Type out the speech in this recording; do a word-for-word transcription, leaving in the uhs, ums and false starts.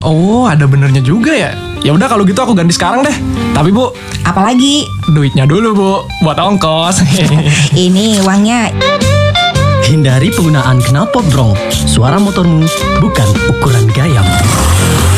Oh, ada benernya juga ya. Ya udah kalau gitu aku ganti sekarang deh. Tapi Bu, Apalagi? duitnya dulu Bu, buat ongkos. Ini uangnya. Hindari penggunaan knalpot brong. Suara motormu bukan ukuran gayam.